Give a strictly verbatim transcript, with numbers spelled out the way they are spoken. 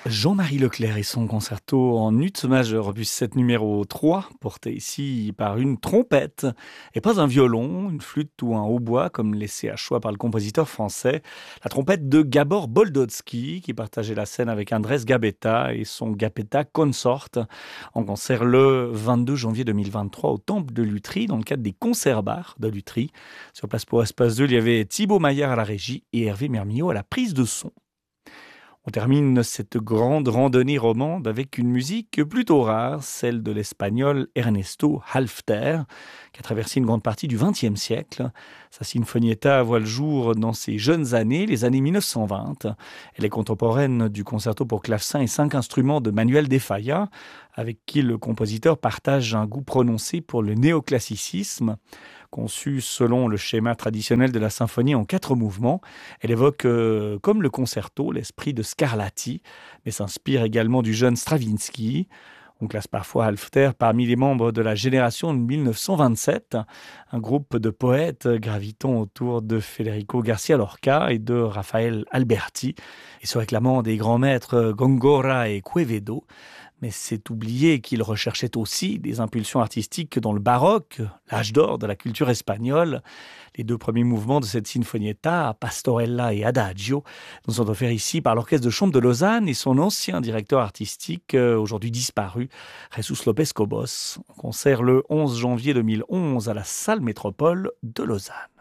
Jean-Marie Leclerc et son concerto en ut majeur, opus sept numéro trois, porté ici par une trompette, et pas un violon, une flûte ou un hautbois, comme laissé à choix par le compositeur français. La trompette de Gabor Boldotsky, qui partageait la scène avec Andrés Gabetta et son Gabetta Consort, en concert le vingt-deux janvier deux mille vingt-trois au Temple de Lutry, dans le cadre des concerts bars de Lutry. Sur place pour Espace deux, il y avait Thibaut Maillard à la régie et Hervé Mermillot à la prise de son. On termine cette grande randonnée romande avec une musique plutôt rare, celle de l'espagnol Ernesto Halffter, qui a traversé une grande partie du vingtième siècle. Sa sinfonietta voit le jour dans ses jeunes années, les années mille neuf cent vingt. Elle est contemporaine du concerto pour clavecin et cinq instruments de Manuel de Falla, avec qui le compositeur partage un goût prononcé pour le néoclassicisme. Conçue selon le schéma traditionnel de la symphonie en quatre mouvements, elle évoque, euh, comme le concerto, l'esprit de Scarlatti, mais s'inspire également du jeune Stravinsky. On classe parfois Halffter parmi les membres de la génération de mille neuf cent vingt-sept, un groupe de poètes gravitant autour de Federico Garcia Lorca et de Rafael Alberti, et se réclamant des grands maîtres Góngora et Quevedo. Mais c'est oublier qu'il recherchait aussi des impulsions artistiques dans le baroque, l'âge d'or de la culture espagnole. Les deux premiers mouvements de cette sinfonietta, Pastorella et Adagio, nous sont offerts ici par l'Orchestre de chambre de Lausanne et son ancien directeur artistique, euh, aujourd'hui disparu, Jesus Lopez Cobos, en concert le onze janvier deux mille onze à la Salle Métropole de Lausanne.